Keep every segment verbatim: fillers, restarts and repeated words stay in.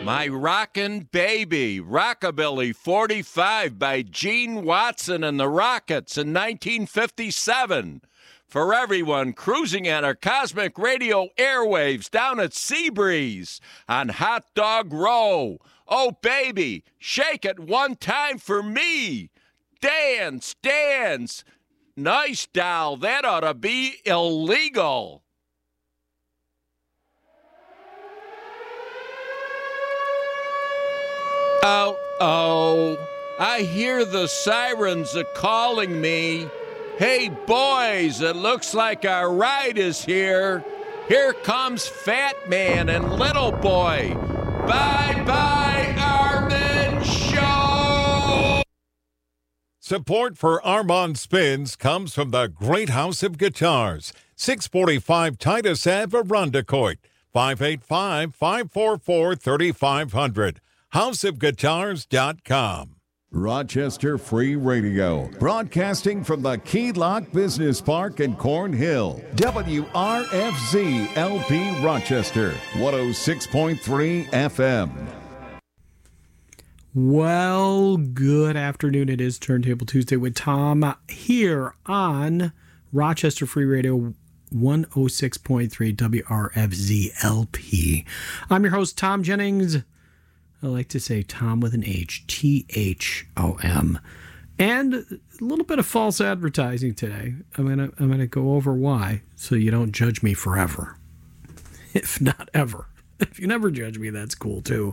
My Rockin' Baby, Rockabilly forty-five by Gene Watson and the Rockets in nineteen fifty-seven. For everyone cruising at our Cosmic Radio airwaves down at Seabreeze on Hot Dog Row. Oh, baby, shake it one time for me. Dance, dance. Nice, doll. That ought to be illegal. Oh, oh, I hear the sirens are calling me. Hey, boys, it looks like our ride is here. Here comes Fat Man and Little Boy. Bye-bye, Armand Show! Support for Armand Spins comes from the Great House of Guitars, six forty-five Titus Ave, Irondequoit, five eight five, five four four, three five zero zero. house of guitars dot com. Rochester Free Radio, broadcasting from the Key Lock Business Park in Cornhill. W R F Z L P Rochester, one oh six point three F M. Well, good afternoon. It is Turntable Tuesday with Tom here on Rochester Free Radio, one oh six point three W R F Z L P. I'm your host, Tom Jennings. I like to say Tom with an H, T H O M. And a little bit of false advertising today. I'm going to I'm going to go over why, so you don't judge me forever. If not ever. If you never judge me, that's cool too.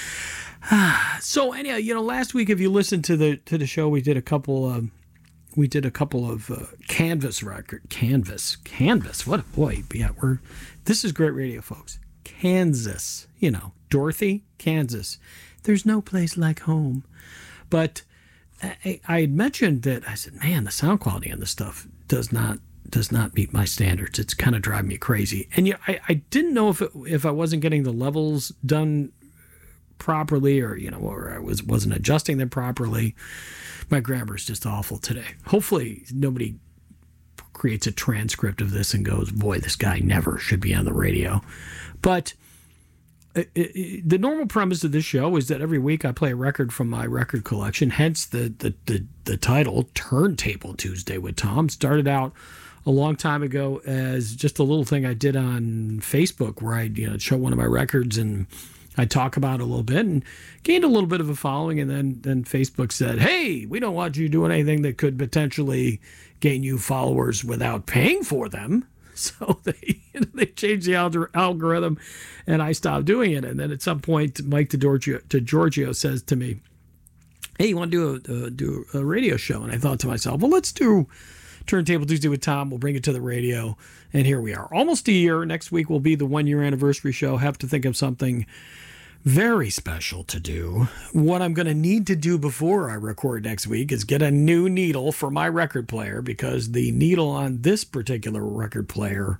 So anyhow, you know, last week if you listened to the to the show, we did a couple um, we did a couple of uh, Canvas record Canvas. Canvas. What a boy. Yeah, we're this is great radio, folks. Kansas, you know, Dorothy, Kansas. There's no place like home. But I, I had mentioned that I said, man, the sound quality on this stuff does not does not meet my standards. It's kind of driving me crazy. And yeah, I, I didn't know if it, if I wasn't getting the levels done properly, or you know, or I was wasn't adjusting them properly. My grammar is just awful today. Hopefully, nobody creates a transcript of this and goes, boy, this guy never should be on the radio. But it, it, the normal premise of this show is that every week I play a record from my record collection, hence the, the, the, the title, Turntable Tuesday with Tom. Started out a long time ago as just a little thing I did on Facebook where I'd you know, show one of my records and I'd talk about it a little bit and gained a little bit of a following. And then, then Facebook said, hey, we don't want you doing anything that could potentially gain you followers without paying for them. So they you know, they changed the algor- algorithm, and I stopped doing it. And then at some point, Mike DeGiorgio, DeGiorgio says to me, hey, you want to do a, uh, do a radio show? And I thought to myself, well, let's do Turntable Tuesday with Tom. We'll bring it to the radio. And here we are. Almost a year. Next week will be the one-year anniversary show. Have to think of something very special to do. What I'm going to need to do before I record next week is get a new needle for my record player, because the needle on this particular record player,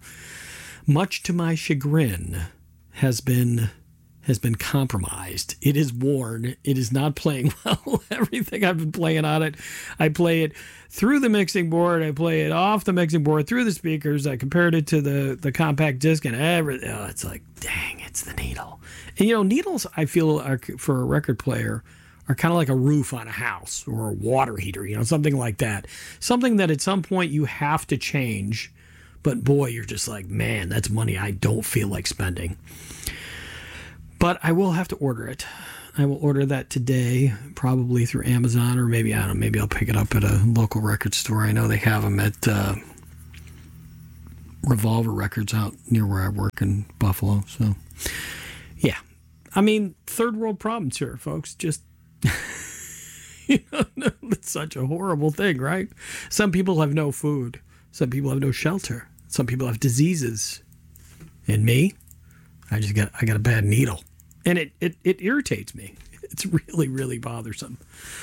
much to my chagrin, has been has been compromised. It is worn. It is not playing well. Everything I've been playing on it, I play it through the mixing board. I play it off the mixing board through the speakers. I compared it to the, the compact disc and everything. Oh, it's like, dang, it's the needle. And, you know, needles, I feel, are, for a record player, are kind of like a roof on a house or a water heater, you know, something like that. Something that at some point you have to change. But, boy, you're just like, man, that's money I don't feel like spending. But I will have to order it. I will order that today, probably through Amazon, or maybe, I don't know, maybe I'll pick it up at a local record store. I know they have them at uh, Revolver Records out near where I work in Buffalo. So, yeah. I mean, third world problems here, folks. Just, you know, it's such a horrible thing, right? Some people have no food. Some people have no shelter. Some people have diseases. And me, I just got, I got a bad needle. And it, it, it irritates me. It's really, really bothersome.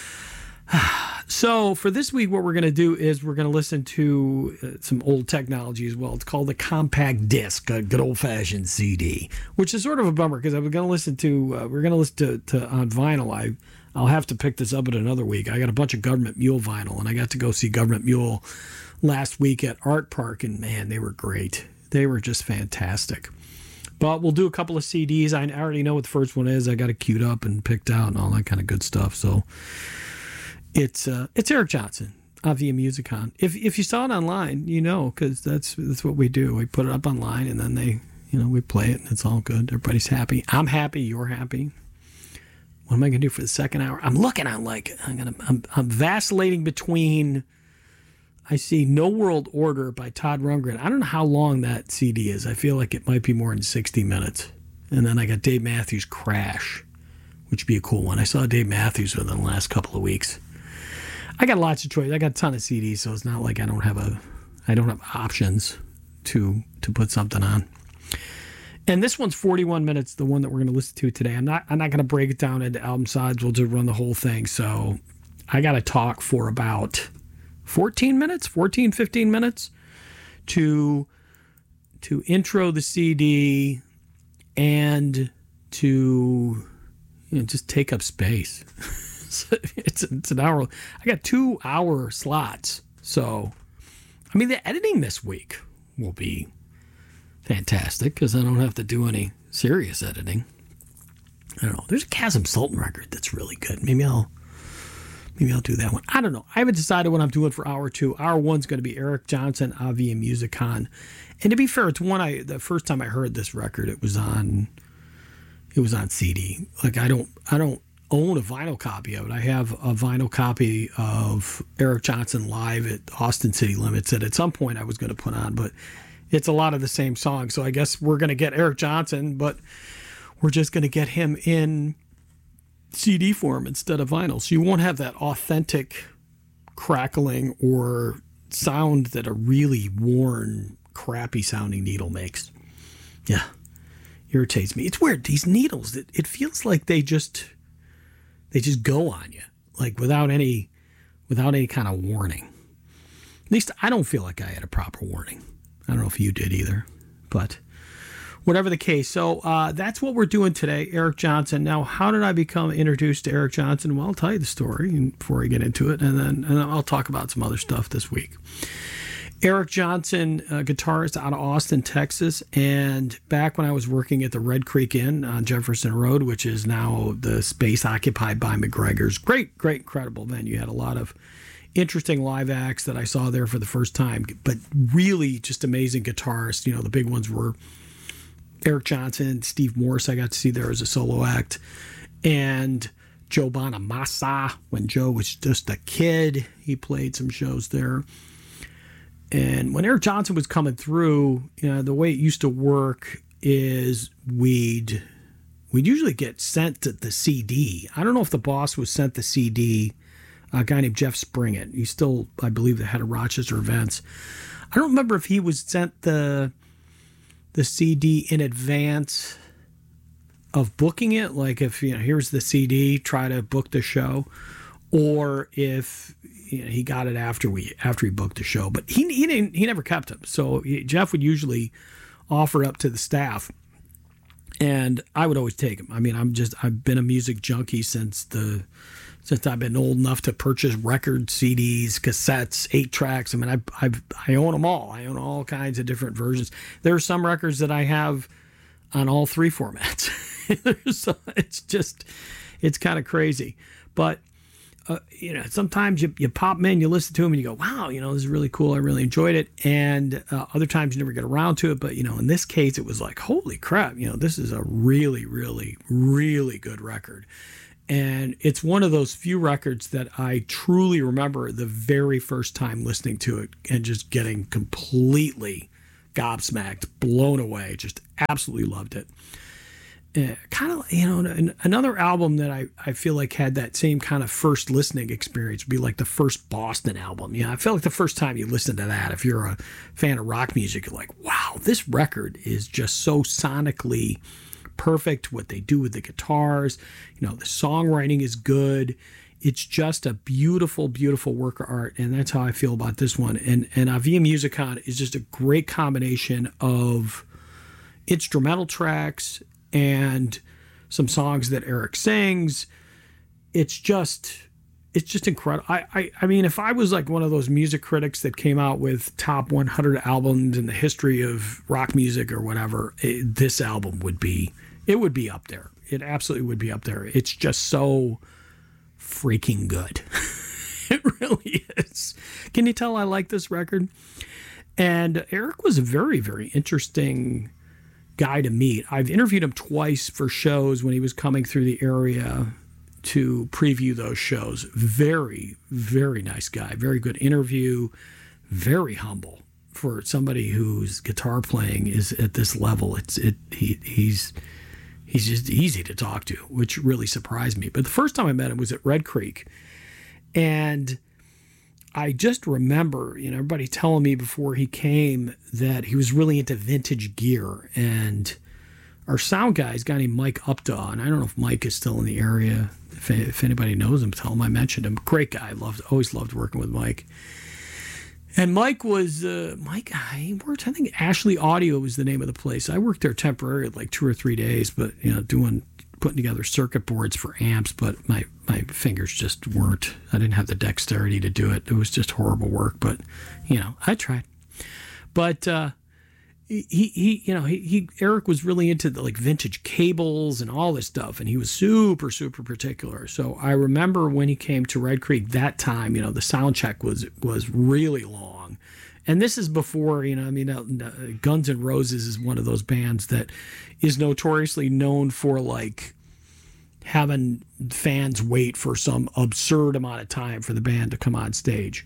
So for this week, what we're going to do is we're going to listen to uh, some old technology as well. It's called the compact disc, a good old-fashioned C D, which is sort of a bummer because I was going to listen to, uh, we're going to listen to, to on vinyl. I, I'll have to pick this up at another week. I got a bunch of Government Mule vinyl, and I got to go see Government Mule last week at Art Park, and man, they were great. They were just fantastic. But we'll do a couple of C Ds. I already know what the first one is. I got it queued up and picked out and all that kind of good stuff. So it's uh, it's Eric Johnson, Avia Musicon. If if you saw it online, you know, because that's that's what we do. We put it up online and then they, you know, we play it and it's all good. Everybody's happy. I'm happy. You're happy. What am I going to do for the second hour? I'm looking. I'm like, I'm gonna. I'm, I'm vacillating between. I see No World Order by Todd Rundgren. I don't know how long that C D is. I feel like it might be more than sixty minutes. And then I got Dave Matthews Crash, which would be a cool one. I saw Dave Matthews within the last couple of weeks. I got lots of choice. I got a ton of C Ds, so it's not like I don't have a, I don't have options to to put something on. And this one's forty-one minutes, the one that we're going to listen to today. I'm not I'm not going to break it down into album sides. We'll just run the whole thing. So I got to talk for about fourteen minutes, fourteen, fifteen minutes to to intro the C D and to, you know, just take up space. it's, it's an hour. I got two hour slots. So, I mean, the editing this week will be fantastic because I don't have to do any serious editing. I don't know. There's a Chasm Sultan record that's really good. Maybe I'll maybe I'll do that one. I don't know. I haven't decided what I'm doing for hour two. Hour one's going to be Eric Johnson, Avia Musicon. And to be fair, it's one I the first time I heard this record, it was on it was on C D. Like I don't I don't own a vinyl copy of it. I have a vinyl copy of Eric Johnson live at Austin City Limits that at some point I was going to put on, but it's a lot of the same songs. So I guess we're going to get Eric Johnson, but we're just going to get him in C D form instead of vinyl. So you won't have that authentic crackling or sound that a really worn, crappy sounding needle makes. Yeah. Irritates me. It's weird. These needles, it, it feels like they just, they just go on you, like without any, without any kind of warning. At least I don't feel like I had a proper warning. I don't know if you did either, but whatever the case. So uh, that's what we're doing today, Eric Johnson. Now, how did I become introduced to Eric Johnson? Well, I'll tell you the story before I get into it, and then and then I'll talk about some other stuff this week. Eric Johnson, a guitarist out of Austin, Texas, and back when I was working at the Red Creek Inn on Jefferson Road, which is now the space occupied by McGregor's. Great, great, incredible venue. Had a lot of interesting live acts that I saw there for the first time, but really just amazing guitarists. You know, the big ones were Eric Johnson, Steve Morse I got to see there as a solo act, and Joe Bonamassa when Joe was just a kid. He played some shows there. And when Eric Johnson was coming through, you know, the way it used to work is we'd we'd usually get sent the C D. I don't know if the boss was sent the C D, a guy named Jeff Springett. He's still, I believe, the head of Rochester events. I don't remember if he was sent the the C D in advance of booking it, like if, you know, here's the C D, try to book the show, or if, you know, he got it after we after he booked the show. But he he didn't he never kept them. So he, Jeff would usually offer up to the staff, and I would always take them. I mean, I'm just I've been a music junkie since the since I've been old enough to purchase records, C Ds, cassettes, eight tracks. I mean, I I I own them all. I own all kinds of different versions. There are some records that I have on all three formats. So it's just it's kind of crazy, but. Uh, you know, sometimes you, you pop them in, you listen to them, and you go, wow, you know, this is really cool. I really enjoyed it. And uh, other times you never get around to it. But, you know, in this case, it was like, holy crap, you know, this is a really, really, really good record. And it's one of those few records that I truly remember the very first time listening to it and just getting completely gobsmacked, blown away, just absolutely loved it. Uh, kind of, you know, an, another album that I, I feel like had that same kind of first listening experience would be like the first Boston album. Yeah, I felt like the first time you listen to that, if you're a fan of rock music, you're like, wow, this record is just so sonically perfect. What they do with the guitars, you know, the songwriting is good. It's just a beautiful, beautiful work of art, and that's how I feel about this one. And and Avia Musicon is just a great combination of instrumental tracks and some songs that Eric sings. It's just, it's just incredible. I, I I mean, if I was like one of those music critics that came out with top one hundred albums in the history of rock music or whatever, it, this album would be, it would be up there. It absolutely would be up there. It's just so freaking good. It really is. Can you tell I like this record? And Eric was a very, very interesting guy to meet. I've interviewed him twice for shows when he was coming through the area to preview those shows. Very, very nice guy. Very good interview. Very humble for somebody whose guitar playing is at this level. It's it. He, he's he's just easy to talk to, which really surprised me. But the first time I met him was at Red Creek, and I just remember, you know, everybody telling me before he came that he was really into vintage gear. And our sound guy is a guy named Mike Updaw, and I don't know if Mike is still in the area. If, if anybody knows him, tell him I mentioned him. Great guy. Loved, always loved working with Mike. And Mike was, uh, Mike, I worked, I think Ashley Audio was the name of the place. I worked there temporarily, like two or three days, but, you know, doing, putting together circuit boards for amps, but my, my fingers just weren't, I didn't have the dexterity to do it. It was just horrible work, but, you know, I tried. But, uh, he, he, you know, he, he, Eric was really into the, like, vintage cables and all this stuff, and he was super, super particular. So I remember when he came to Red Creek that time, you know, the sound check was, was really long. And this is before, you know, I mean, uh, Guns N' Roses is one of those bands that is notoriously known for, like, having fans wait for some absurd amount of time for the band to come on stage.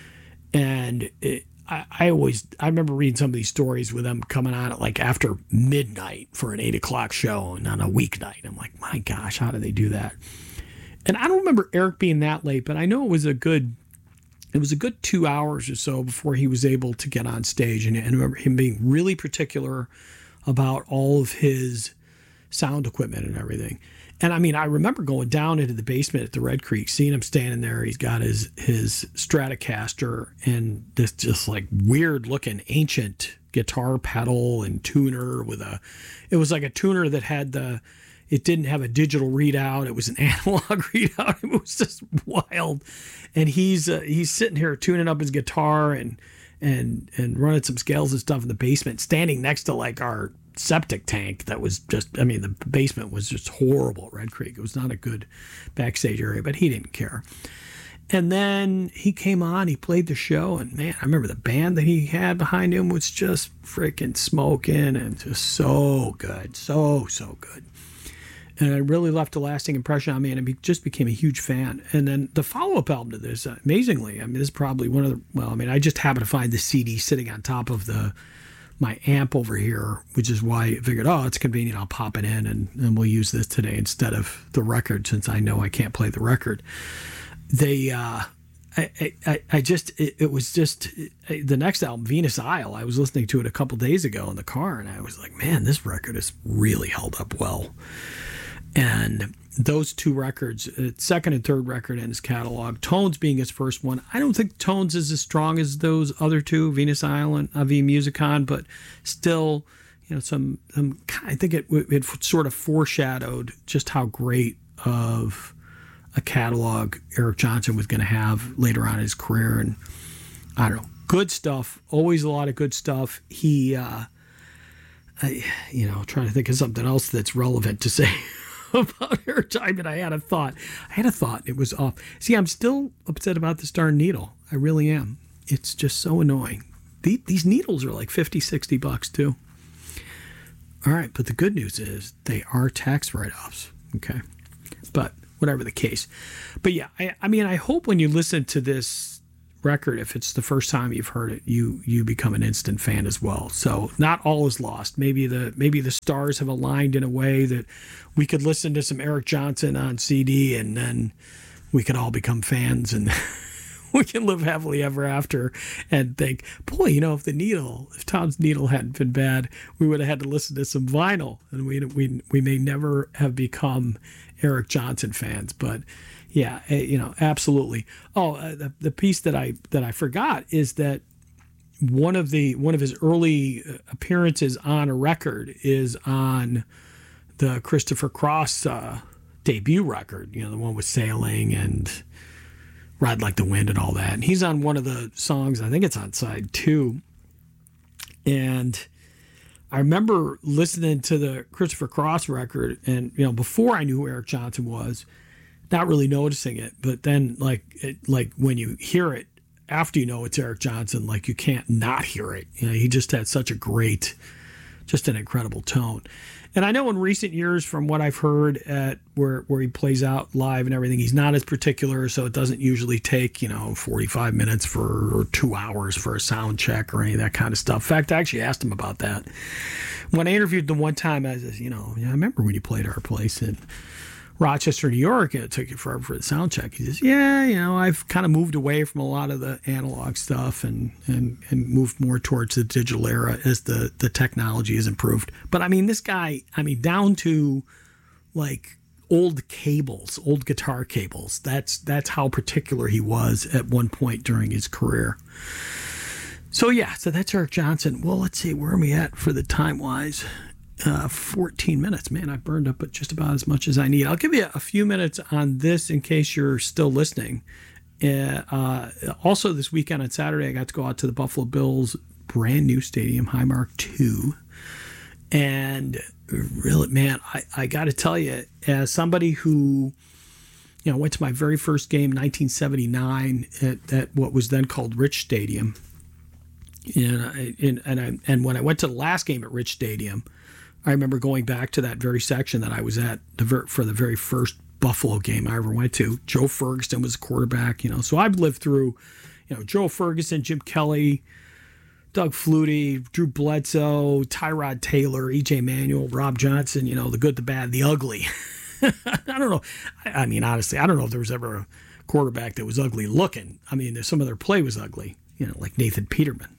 And it, I, I always, I remember reading some of these stories with them coming on at like after midnight for an eight o'clock show and on a weeknight. I'm like, my gosh, how do they do that? And I don't remember Eric being that late, but I know it was a good, it was a good two hours or so before he was able to get on stage. And, and I remember him being really particular about all of his sound equipment and everything. And I mean, I remember going down into the basement at the Red Creek, seeing him standing there. He's got his his Stratocaster and this just like weird looking ancient guitar pedal and tuner with a, it was like a tuner that had the, it didn't have a digital readout. It was an analog readout. It was just wild. And he's uh, he's sitting here tuning up his guitar and and and running some scales and stuff in the basement, standing next to like our septic tank that was just, I mean, the basement was just horrible at Red Creek. It was not a good backstage area, but he didn't care. And then he came on, he played the show, and man, I remember the band that he had behind him was just freaking smoking and just so good, so, so good. And it really left a lasting impression on me, and I just became a huge fan. And then the follow-up album to this, uh, amazingly, I mean, this is probably one of the, well, I mean, I just happened to find the C D sitting on top of the my amp over here, which is why I figured, oh, it's convenient. I'll pop it in and, and we'll use this today instead of the record, since I know I can't play the record. They, uh, I, I, I just, it, it was just it, the next album, Venus Isle. I was listening to it a couple days ago in the car, and I was like, man, this record is really held up well. And those two records, uh, second and third record in his catalog, Tones being his first one. I don't think Tones is as strong as those other two, Venus Isle and Ave Musicon, but still, you know, some, some I think it, it sort of foreshadowed just how great of a catalog Eric Johnson was going to have later on in his career. And I don't know, good stuff, always a lot of good stuff. He, uh, I, you know, trying to think of something else that's relevant to say about Eric Johnson. I had a thought. I had a thought. It was off. See, I'm still upset about this darn needle. I really am. It's just so annoying. The, these needles are like fifty, sixty bucks too. All right. But the good news is they are tax write-offs. Okay. But whatever the case. But yeah, I, I mean, I hope when you listen to this record, if it's the first time you've heard it, you you become an instant fan as well. So not all is lost. Maybe the maybe the stars have aligned in a way that we could listen to some Eric Johnson on C D, and then we could all become fans, and we can live happily ever after and think, boy, you know, if the needle, if Tom's needle hadn't been bad, we would have had to listen to some vinyl, and we we we may never have become Eric Johnson fans. But yeah, you know, absolutely. Oh, uh, the, the piece that I that I forgot is that one of the one of his early appearances on a record is on the Christopher Cross uh, debut record. You know, the one with Sailing and Ride Like the Wind and all that. And he's on one of the songs, I think it's on side two. And I remember listening to the Christopher Cross record, and you know, before I knew who Eric Johnson was, not really noticing it, but then like it, like when you hear it after you know it's Eric Johnson, like you can't not hear it. You know, he just had such a great, just an incredible tone. And I know in recent years, from what I've heard at where where he plays out live and everything, he's not as particular, so it doesn't usually take, you know, forty-five minutes for or two hours for a sound check or any of that kind of stuff. In fact, I actually asked him about that. When I interviewed him one time, I said, you know, yeah, I remember when you played our place in Rochester, New York, and it took you forever for the sound check. He says, yeah, you know, I've kind of moved away from a lot of the analog stuff and, and, and moved more towards the digital era as the, the technology has improved. But I mean, this guy, I mean, down to like old cables, old guitar cables. That's, that's how particular he was at one point during his career. So yeah, so that's Eric Johnson. Well, let's see, where are we at for the time-wise? Uh, fourteen minutes. Man, I burned up just about as much as I need. I'll give you a few minutes on this in case you're still listening. Uh, uh, also, this weekend on Saturday, I got to go out to the Buffalo Bills' brand new stadium, Highmark two. And really, man, I, I got to tell you, as somebody who, you know, went to my very first game in nineteen seventy-nine at, at what was then called Rich Stadium. And, I, and, and, I, and when I went to the last game at Rich Stadium, I remember going back to that very section that I was at the ver- for the very first Buffalo game I ever went to. Joe Ferguson was the quarterback, you know. So I've lived through, you know, Joe Ferguson, Jim Kelly, Doug Flutie, Drew Bledsoe, Tyrod Taylor, E J Manuel, Rob Johnson, you know, the good, the bad, the ugly. I don't know. I, I mean, honestly, I don't know if there was ever a quarterback that was ugly looking. I mean, some of their play was ugly, you know, like Nathan Peterman.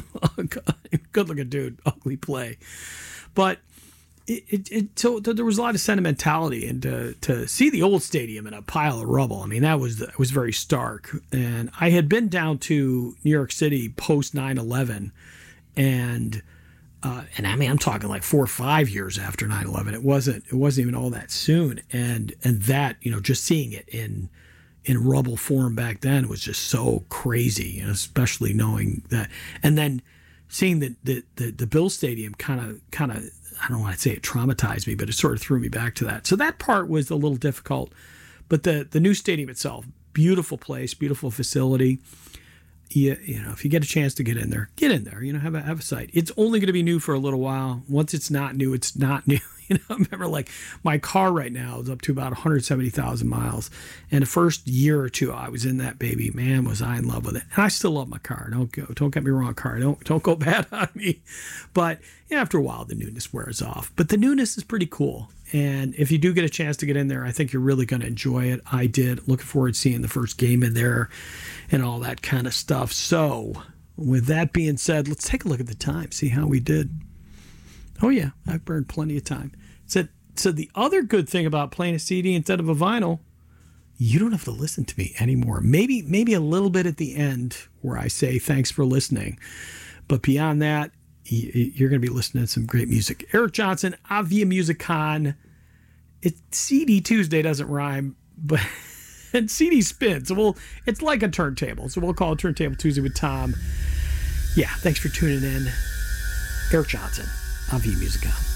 Good looking dude, ugly play. But It, it, it, so there was a lot of sentimentality, and to, to see the old stadium in a pile of rubble, I mean, that was that was very stark. And I had been down to New York City post nine eleven, and uh, and I mean, I'm talking like four or five years after nine eleven. It wasn't it wasn't even all that soon, and and that, you know, just seeing it in in rubble form back then was just so crazy, and especially knowing that, and then seeing the the the, the Bill Stadium kind of kind of. I don't want to say it traumatized me, but it sort of threw me back to that. So that part was a little difficult. But the the new stadium itself, beautiful place, beautiful facility. You, you know, if you get a chance to get in there, get in there. You know, have a have a site. It's only going to be new for a little while. Once it's not new, it's not new. You know, I remember like my car right now is up to about one hundred seventy thousand miles. And the first year or two I was in that baby, man, was I in love with it. And I still love my car. Don't go, don't get me wrong, car. Don't don't go bad on me. But yeah, after a while, the newness wears off. But the newness is pretty cool. And if you do get a chance to get in there, I think you're really going to enjoy it. I did. Looking forward to seeing the first game in there and all that kind of stuff. So with that being said, let's take a look at the time, see how we did. Oh, yeah, I've burned plenty of time. So, so the other good thing about playing a C D instead of a vinyl, you don't have to listen to me anymore. Maybe maybe a little bit at the end where I say thanks for listening. But beyond that, you're going to be listening to some great music. Eric Johnson, Avia Musicon. It, C D Tuesday doesn't rhyme, but and C D spin. So we'll, it's like a turntable. So we'll call it Turntable Tuesday with Tom. Yeah, thanks for tuning in. Eric Johnson, Avia Musicon.